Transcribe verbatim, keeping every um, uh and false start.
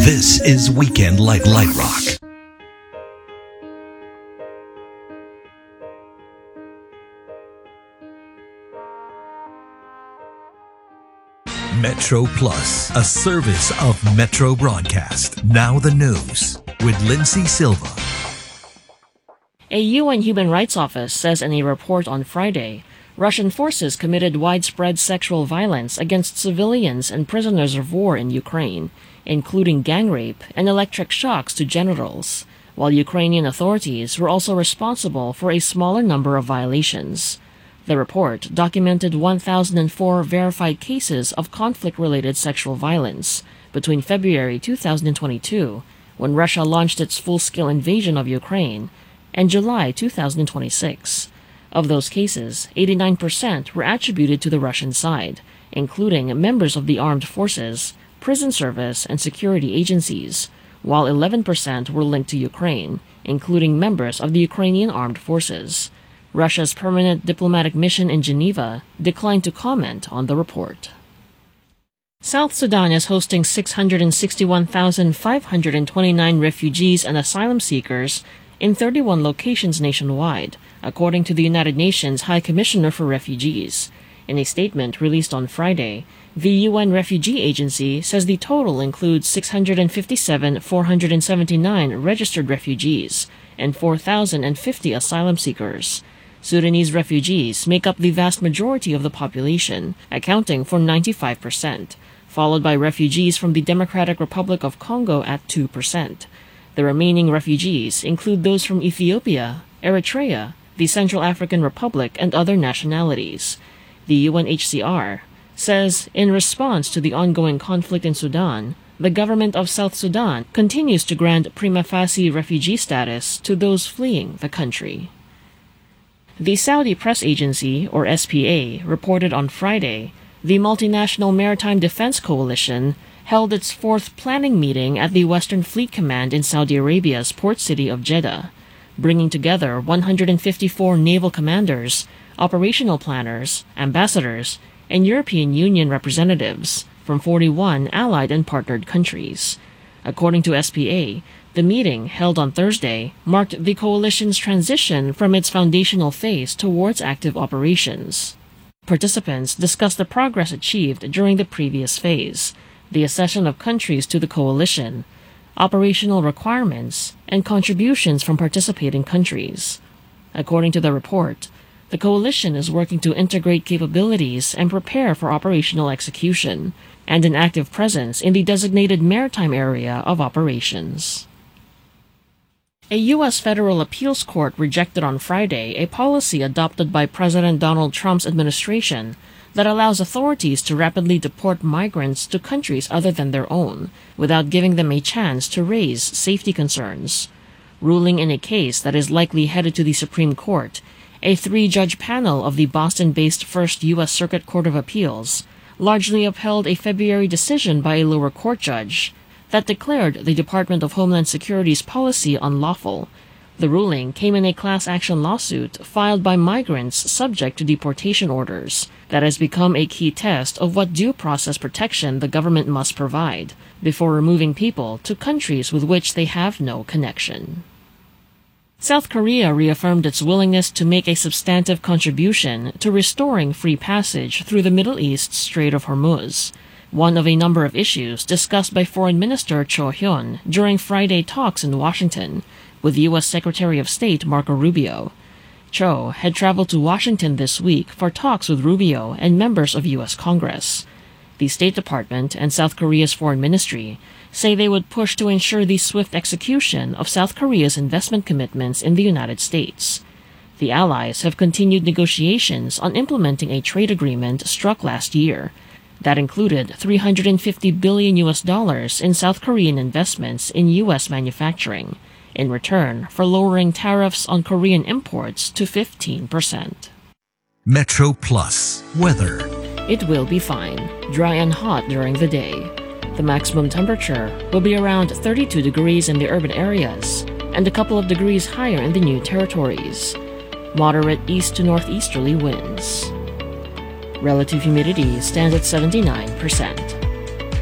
This is Weekend Like Light Rock. Metro Plus, a service of Metro Broadcast. Now the news with Lindsay Silva. A U N Human Rights Office says in a report on Friday, Russian forces committed widespread sexual violence against civilians and prisoners of war in Ukraine, including gang rape and electric shocks to genitals, while Ukrainian authorities were also responsible for a smaller number of violations. The report documented one thousand four verified cases of conflict-related sexual violence between February two thousand twenty-two, when Russia launched its full-scale invasion of Ukraine, and July two thousand twenty-six. Of those cases, eighty-nine percent were attributed to the Russian side, including members of the armed forces, prison service, and security agencies, while eleven percent were linked to Ukraine, including members of the Ukrainian armed forces. Russia's permanent diplomatic mission in Geneva declined to comment on the report. South Sudan is hosting six hundred sixty-one thousand five hundred twenty-nine refugees and asylum seekers in thirty-one locations nationwide, according to the United Nations High Commissioner for Refugees. In a statement released on Friday, the U N Refugee Agency says the total includes six hundred fifty-seven thousand four hundred seventy-nine registered refugees and four thousand fifty asylum seekers. Sudanese refugees make up the vast majority of the population, accounting for ninety-five percent, followed by refugees from the Democratic Republic of Congo at two percent. The remaining refugees include those from Ethiopia, Eritrea, the Central African Republic, and other nationalities. The U N H C R says, in response to the ongoing conflict in Sudan, the government of South Sudan continues to grant prima facie refugee status to those fleeing the country. The Saudi Press Agency, or S P A, reported on Friday the Multinational Maritime Defense Coalition held its fourth planning meeting at the Western Fleet Command in Saudi Arabia's port city of Jeddah, bringing together one hundred fifty-four naval commanders, operational planners, ambassadors, and European Union representatives from forty-one allied and partnered countries. According to S P A, the meeting, held on Thursday, marked the coalition's transition from its foundational phase towards active operations. Participants discussed the progress achieved during the previous phase, the accession of countries to the coalition, operational requirements, and contributions from participating countries. According to the report, the coalition is working to integrate capabilities and prepare for operational execution, and an active presence in the designated maritime area of operations. A U S federal appeals court rejected on Friday a policy adopted by President Donald Trump's administration that allows authorities to rapidly deport migrants to countries other than their own, without giving them a chance to raise safety concerns. Ruling in a case that is likely headed to the Supreme Court, a three-judge panel of the Boston-based First U S Circuit Court of Appeals largely upheld a February decision by a lower court judge that declared the Department of Homeland Security's policy unlawful. The ruling came in a class action lawsuit filed by migrants subject to deportation orders that has become a key test of what due process protection the government must provide before removing people to countries with which they have no connection. South Korea reaffirmed its willingness to make a substantive contribution to restoring free passage through the Middle East Strait of Hormuz, one of a number of issues discussed by Foreign Minister Cho Hyun during Friday talks in Washington with U S Secretary of State Marco Rubio. Cho had traveled to Washington this week for talks with Rubio and members of U S Congress. The State Department and South Korea's Foreign Ministry say they would push to ensure the swift execution of South Korea's investment commitments in the United States. The allies have continued negotiations on implementing a trade agreement struck last year that included three hundred fifty billion U S dollars in South Korean investments in U S manufacturing, in return for lowering tariffs on Korean imports to fifteen percent. Metro Plus weather. It will be fine, dry and hot during the day. The maximum temperature will be around thirty-two degrees in the urban areas and a couple of degrees higher in the new territories. Moderate east to northeasterly winds. Relative humidity stands at seventy-nine percent.